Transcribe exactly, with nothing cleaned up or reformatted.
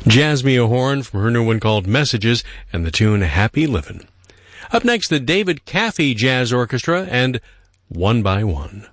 Jasmine Horn from her new one called Messages and the tune Happy Livin'. Up next, the David Caffey Jazz Orchestra and One by One.